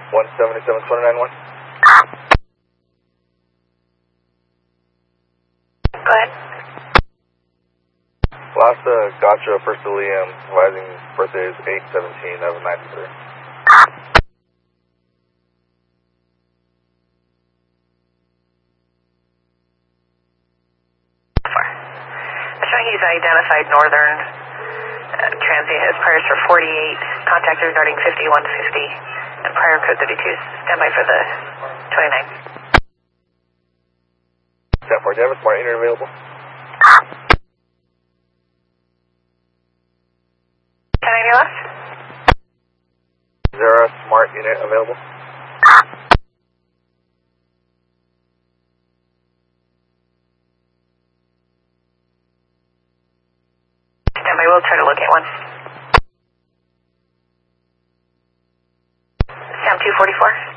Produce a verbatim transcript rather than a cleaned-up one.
one seventy-seven twenty nine one. Go ahead. Last uh, gotcha, first to Liam, advising birthday is eight seventeen of ninety-three. Showing he's identified Northern uh, transient as priors for forty-eight, contact regarding fifty-one fifty, and prior code thirty-two, standby for the twenty-ninth. ten four, do you have a smart unit available? ten ninety left? Is there a smart unit available? Standby, we'll try to locate one. Sam two forty-four.